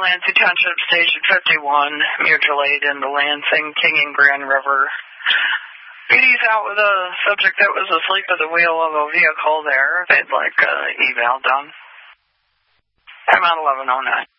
Lansing Township Station 51, mutual aid in the Lansing, King and Grand River. BD's out with a subject that was asleep at the wheel of a vehicle there. They'd like eval done. I'm at 1109.